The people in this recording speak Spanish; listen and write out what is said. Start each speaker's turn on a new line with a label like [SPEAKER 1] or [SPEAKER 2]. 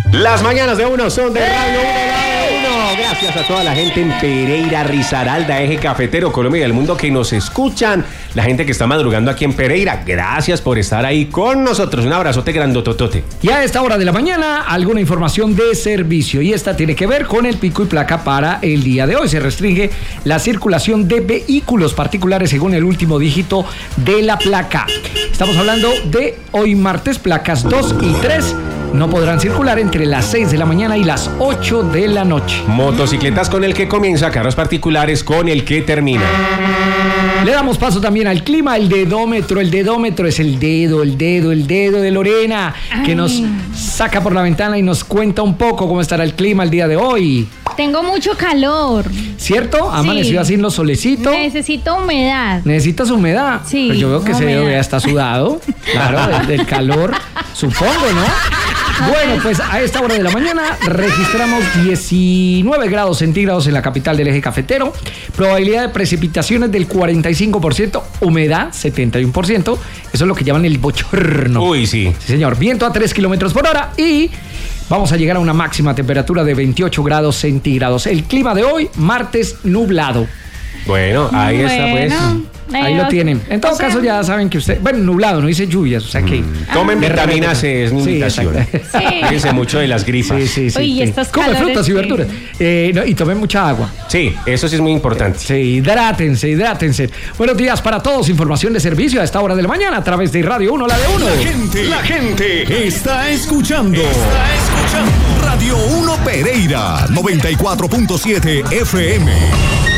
[SPEAKER 1] Las mañanas de uno son de Radio 1. Gracias a toda la gente en Pereira, Risaralda, Eje Cafetero, Colombia y el mundo que nos escuchan. La gente que está madrugando aquí en Pereira, gracias por estar ahí con nosotros. Un abrazote grandototote.
[SPEAKER 2] Y a esta hora de la mañana, alguna información de servicio. Y esta tiene que ver con el pico y placa para el día de hoy. Se restringe la circulación de vehículos particulares según el último dígito de la placa. Estamos hablando de hoy martes, placas 2 y 3. No podrán circular entre las 6 de la mañana y las 8 de la noche.
[SPEAKER 1] Motocicletas con el que comienza, carros particulares con el que termina.
[SPEAKER 2] Le damos paso también al clima, el dedómetro. El dedómetro es el dedo de Lorena, que nos saca por la ventana y nos cuenta un poco cómo estará el clima el día de hoy.
[SPEAKER 3] Tengo mucho calor.
[SPEAKER 2] ¿Cierto? Amaneció
[SPEAKER 3] Sí.
[SPEAKER 2] así en los solecitos.
[SPEAKER 3] Necesito humedad.
[SPEAKER 2] ¿Necesitas humedad?
[SPEAKER 3] Sí,
[SPEAKER 2] Pues yo veo que ese dedo
[SPEAKER 3] humedad.
[SPEAKER 2] ya está sudado. Claro, del calor, supongo, ¿no? Bueno, pues a esta hora de la mañana registramos 19 grados centígrados en la capital del eje cafetero, probabilidad de precipitaciones del 45%, humedad 71%, eso es lo que llaman el bochorno.
[SPEAKER 1] Uy, sí.
[SPEAKER 2] Sí, señor, viento a 3 kilómetros por hora y vamos a llegar a una máxima temperatura de 28 grados centígrados. El clima de hoy, martes nublado.
[SPEAKER 1] Bueno, ahí está pues.
[SPEAKER 2] Ahí lo tienen. En todo caso, ya saben que usted... Bueno, nublado, no dice lluvias, o sea que...
[SPEAKER 1] Tomen vitamina C, es mi
[SPEAKER 2] Sí,
[SPEAKER 1] invitación.
[SPEAKER 2] exacto.
[SPEAKER 1] Fíjense mucho de las grifas.
[SPEAKER 2] Sí.
[SPEAKER 3] Uy, estos
[SPEAKER 2] Come
[SPEAKER 3] calores
[SPEAKER 2] frutas y
[SPEAKER 3] que-
[SPEAKER 2] verduras. No, y tomen mucha agua.
[SPEAKER 1] Sí, eso sí es muy importante.
[SPEAKER 2] Sí, hidrátense. Buenos días para todos. Información de servicio a esta hora de la mañana a través de Radio 1, la de 1.
[SPEAKER 4] La gente está escuchando. Radio 1 Pereira, 94.7 FM.